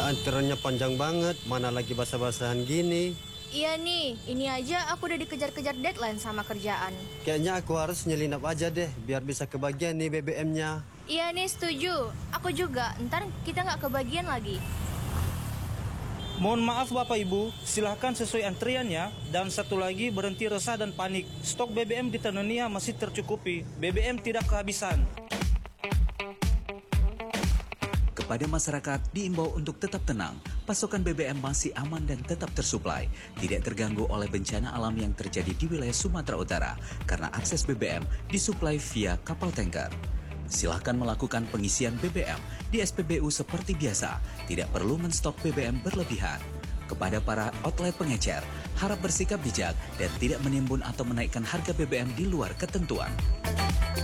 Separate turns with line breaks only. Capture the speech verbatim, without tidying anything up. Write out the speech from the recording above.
Antriannya panjang banget, mana lagi basa-basahan gini.
Iya nih, ini aja aku udah dikejar-kejar deadline sama kerjaan.
Kayaknya aku harus nyelinap aja deh, biar bisa kebagian nih B B M-nya.
Iya nih, setuju. Aku juga, ntar kita nggak kebagian lagi.
Mohon maaf Bapak Ibu, silahkan sesuai antriannya. Dan satu lagi, berhenti resah dan panik. Stok B B M di Tanzania masih tercukupi. B B M tidak kehabisan.
Kepada masyarakat diimbau untuk tetap tenang, pasokan B B M masih aman dan tetap tersuplai, tidak terganggu oleh bencana alam yang terjadi di wilayah Sumatera Utara karena akses B B M disuplai via kapal tanker. Silahkan melakukan pengisian B B M di S P B U seperti biasa, tidak perlu menstok B B M berlebihan. Kepada para outlet pengecer, harap bersikap bijak dan tidak menimbun atau menaikkan harga B B M di luar ketentuan.